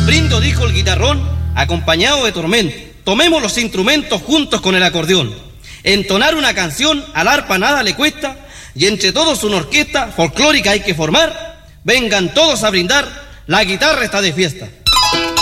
Brindo, dijo el guitarrón, acompañado de tormento. Tomemos los instrumentos juntos con el acordeón. Entonar una canción al arpa nada le cuesta, y entre todos una orquesta folclórica hay que formar. Vengan todos a brindar, la guitarra está de fiesta.